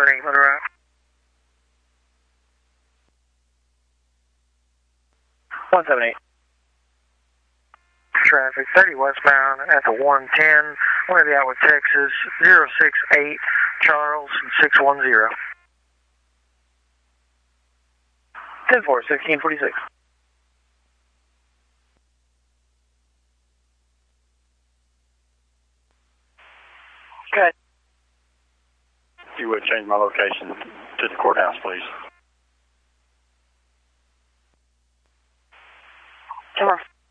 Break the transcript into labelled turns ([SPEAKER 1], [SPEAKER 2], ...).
[SPEAKER 1] 178, let her out. Traffic 30 westbound at the 110. I'm going to be out with Texas 068 Charles 610. 10-4, 1646. Okay.
[SPEAKER 2] If you would change my location to the courthouse, please.
[SPEAKER 1] Come on.